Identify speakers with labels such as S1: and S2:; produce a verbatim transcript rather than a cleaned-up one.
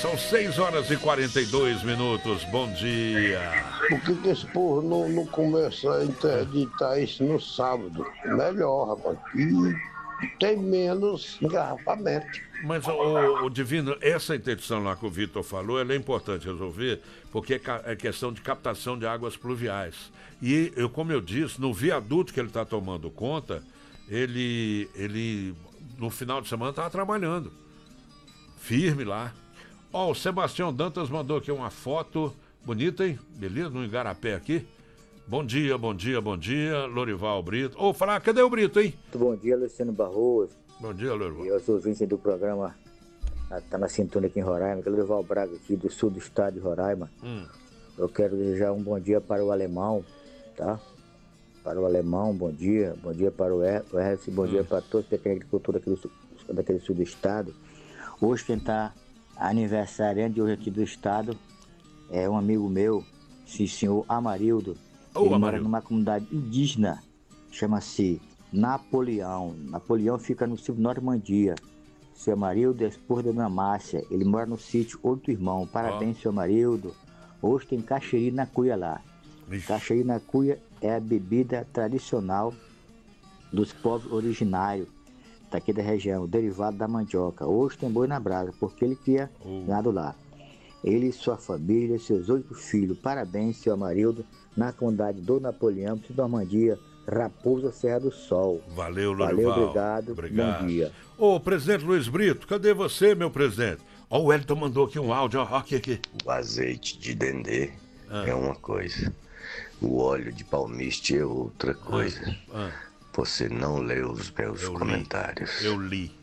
S1: São seis horas e quarenta e dois minutos. Bom dia.
S2: Por que, que esse povo não, não começa a interditar isso no sábado? Melhor, rapaz. E tem menos engarrafamento.
S1: Mas, o, o Divino, essa interdição lá que o Vitor falou, ela é importante resolver, porque é, ca- é questão de captação de águas pluviais. E, eu, como eu disse, no viaduto que ele está tomando conta, ele, ele, no final de semana, estava trabalhando. Firme lá. Ó, o Sebastião Dantas mandou aqui uma foto bonita, hein? Beleza? No Igarapé aqui. Bom dia, bom dia, bom dia. Lorival Brito. Ô, falar, cadê o Brito, hein?
S3: Muito bom dia, Luciano Barroso.
S1: Bom dia, Lorival.
S3: E aos ouvintes do programa, tá na sintonia aqui em Roraima, que é Lorival Braga aqui do sul do estado de Roraima.
S1: Hum.
S3: Eu quero desejar um bom dia para o alemão, tá? Para o alemão, bom dia. Bom dia para o Hermes, bom
S1: hum.
S3: dia para todos que têm agricultura daquele, sul- daquele sul do estado. Hoje quem está aniversariante de hoje aqui do estado é um amigo meu, esse senhor Amarildo.
S1: Ô,
S3: Ele mora
S1: Amarildo.
S3: numa comunidade indígena, chama-se Napoleão. Napoleão fica no sítio Normandia. Seu Amarildo é esposa da Dona Márcia. Ele mora no sítio Outro Irmão. Parabéns, seu Amarildo. Hoje tem caxeri na cuia lá.
S1: Ixi.
S3: Caxeri na cuia é a bebida tradicional dos povos originários daqui da região, derivado da mandioca. Hoje tem boi na brasa, porque ele cria
S1: Oh.
S3: gado lá. Ele e sua família, seus oito filhos. Parabéns, seu Amarildo, na comunidade do Napoleão, de Normandia, Raposa Serra do Sol.
S1: Valeu, Lorival.
S3: Valeu, obrigado,
S1: Obrigado.
S3: bom dia.
S1: Ô, presidente Luiz Brito, cadê você, meu presidente? Ó, o Wellington mandou aqui um áudio, ó, aqui, aqui.
S4: O azeite de dendê
S1: Ah.
S4: é uma coisa, o óleo de palmiste é outra coisa.
S1: Ah,
S4: Você não leu os meus
S1: Eu li.
S4: comentários.
S1: eu li.